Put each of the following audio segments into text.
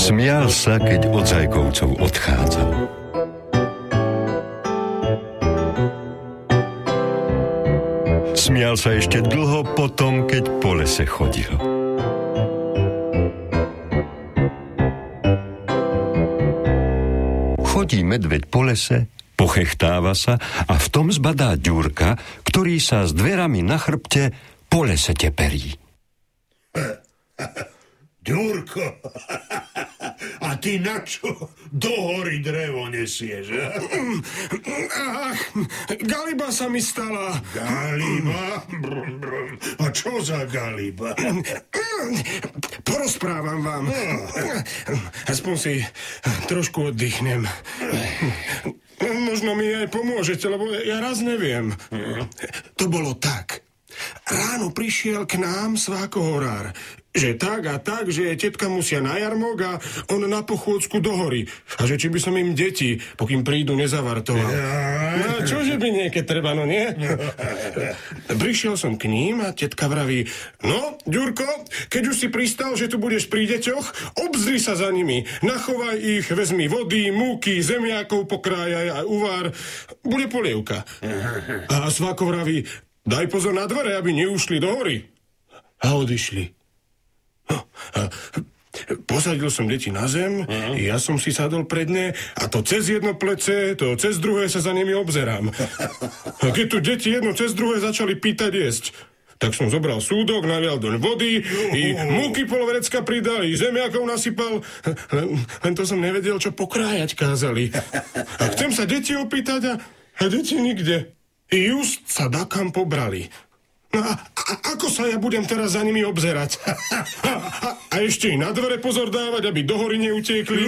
Smial sa, keď od Zajkovcov odchádzal. Smial sa ešte dlho potom, keď po lese chodil. Chodí medveď po lese, pochechtáva sa a v tom zbadá Ďurka, ktorý sa s dverami na chrbte po lese teperí. Ďurko, a ty na čo do hory drevo nesieš? Ach, galiba sa mi stala. Galiba? A čo za galiba? Porozprávam vám. Aspoň si trošku oddychnem. Možno mi aj pomôžete, lebo ja raz neviem. To bolo tak. Ráno prišiel k nám Sváko horár. Že tak a tak, že tetka musia na jarmok a on na pochôdzku do hory. A že či by som im deti, pokým prídu, nezavartoval. No a čože by niekedy treba, no nie? Prišiel som k ním a tetka vraví: no, Ďurko, keď už si pristal, že tu budeš pri deťoch, obzri sa za nimi. Nachovaj ich, vezmi vody, múky, zemiakov pokrájaj a uvár. Bude polievka. A Sváko vraví: daj pozor na dvere, aby neušli do hory. A odišli. Posadil som deti na zem, ja som si sadol pred ne a to cez jedno plece, to cez druhé sa za nimi obzerám. A keď tu deti jedno cez druhé začali pýtať jesť, tak som zobral súdok, nalial doň vody, i múky poloverecka pridal, i zemiakov nasypal, len to som nevedel, čo pokrájať kázali. A chcem sa deti opýtať a deti nikde. I just sa dakam pobrali. No a ako sa ja budem teraz za nimi obzerať? A ešte i na dvere pozor dávať, aby do hory neutiekli.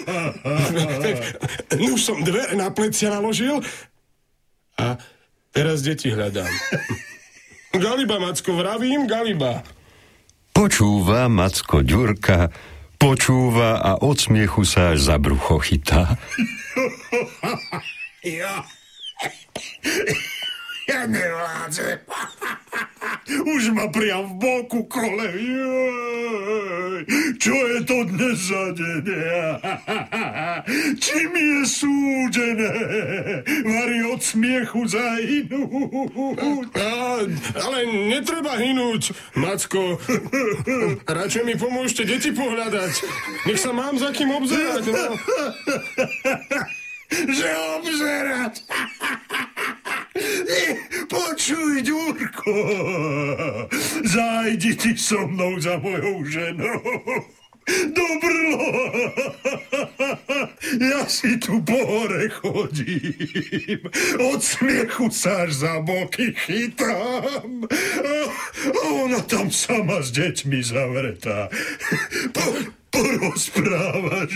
Už som dvere na plecia naložil a teraz deti hľadám. Galiba, Macko, vravím, galiba. Počúva Macko Ďurka, počúva a od smiechu sa až za brucho chytá. Ja nevládzem. Už ma priam v boku kole. Čo je to dnes za deň? Či mi je súdené? Vari od smiechu zahynúť. Ale netreba hynúť, Macko. Radšej mi pomôžte deti pohľadať. Nech sa mám za kým obzerať. No. Že obzerať? Počuj, Ďurko, zajdi ti so mnou za mojou ženou. Dobrlo, ja si tu po hore chodím, od smiechu sa až za boky chytám. A ona tam sama s deťmi zavretá. Porozprávaš.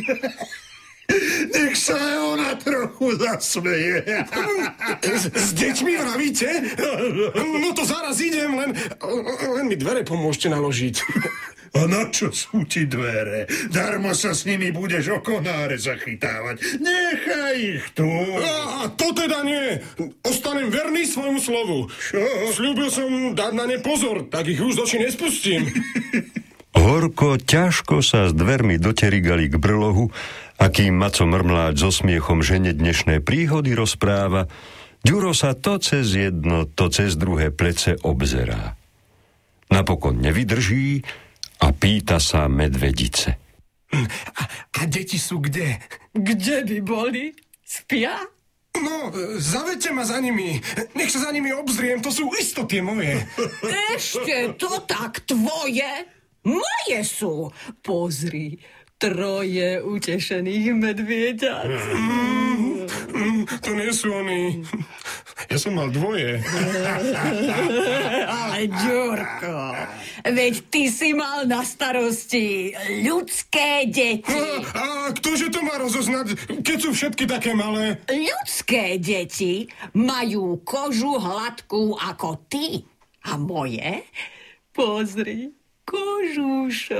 Nech sa aj ona trochu zasmeje. S deťmi vravíte? No to zaraz idem, len mi dvere pomôžte naložiť. A na čo sú ti dvere? Darmo sa s nimi budeš o konáre zachytávať. Nechaj ich tu. A to teda nie. Ostanem verný svojmu slovu. Čo? Sľúbil som dať na ne pozor, tak ich už z očí nespustím. Horko ťažko sa s dvermi doterigali k brlohu, a kým Maco Mrmláč so smiechom žene dnešné príhody rozpráva, Ďuro sa to cez jedno, to cez druhé plece obzerá. Napokon nevydrží a pýta sa medvedice. A deti sú kde? Kde by boli? Spia? No, zavedte ma za nimi. Nech sa za nimi obzriem, to sú isto tie moje. Ešte to tak tvoje? Moje sú. Pozri, 3 utešených medvieďat. To nie sú oni. Ja som mal 2. Ale Ďurko, veď ty si mal na starosti ľudské deti. A ktože to má rozoznať, keď sú všetky také malé? Ľudské deti majú kožu hladkú ako ty. A moje? Pozri, kožúšo.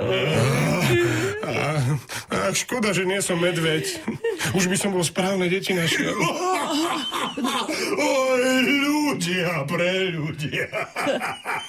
Škoda, že nie som medveď. Už by som bol správne deti našiel. Oj, ľudia pre ľudia.